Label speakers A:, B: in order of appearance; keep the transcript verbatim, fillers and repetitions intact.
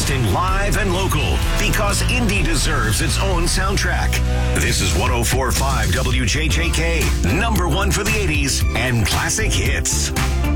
A: broadcasting live and local because indie deserves its own soundtrack. This is one oh four point five W J J K, number one for the eighties and classic hits.